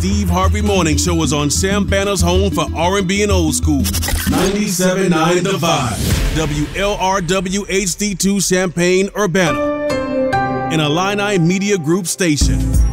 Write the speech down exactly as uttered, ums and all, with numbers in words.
Steve Harvey Morning Show is on Sam Banner's home for R and B and old school. ninety-seven point nine The Vibe. W L R W H D two Champaign, Urbana. An Illini Media Group station.